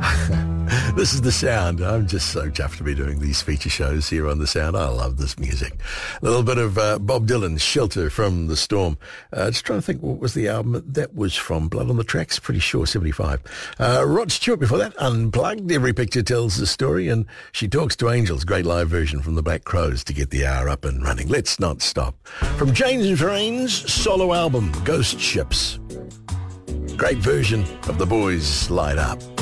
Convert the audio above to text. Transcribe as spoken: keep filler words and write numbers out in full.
This is The Sound. I'm just so chuffed to be doing these feature shows here on The Sound. I love this music. A little bit of uh, Bob Dylan, Shelter from the Storm. Uh, just trying to think, what was the album that was from? Blood on the Tracks? Pretty sure, seventy-five. Uh, Rod Stewart before that, Unplugged. Every picture tells the story, and She Talks to Angels. Great live version from the Black Crowes to get the hour up and running. Let's not stop. From James Rain's solo album, Ghost Ships. Great version of The Boys Light Up.